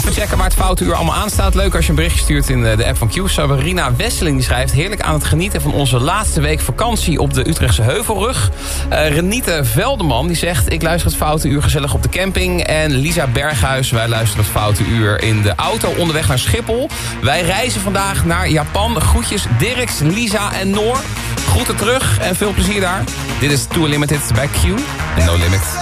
Even checken waar het Foute Uur allemaal aan staat. Leuk als je een berichtje stuurt in de app van Q. Sabrina Wesseling die schrijft... heerlijk aan het genieten van onze laatste week vakantie op de Utrechtse Heuvelrug. Renite Veldeman die zegt... ik luister het Foute Uur gezellig op de camping. En Lisa Berghuis, wij luisteren het Foute Uur in de auto onderweg naar Schiphol. Wij reizen vandaag naar Japan. Groetjes Dirks, Lisa en Noor. Groeten terug en veel plezier daar. Dit is Tour Limited bij Q en No Limit.